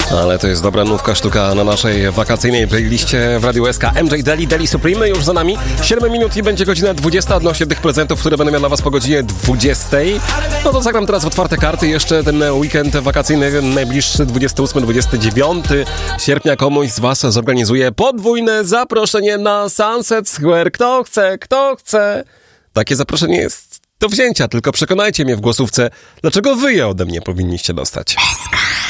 Ale to jest dobra nówka sztuka na naszej wakacyjnej playliście w Radiu SK. MJ Daily Supreme już za nami. 7 minut i będzie godzina 20 odnośnie tych prezentów, które będę miał dla was po godzinie 20. No to zagram teraz w otwarte karty. Jeszcze ten weekend wakacyjny, najbliższy 28-29 sierpnia komuś z was zorganizuje podwójne zaproszenie na Sunset Square. Kto chce? Takie zaproszenie jest do wzięcia, tylko przekonajcie mnie w głosówce, dlaczego wy je ode mnie powinniście dostać.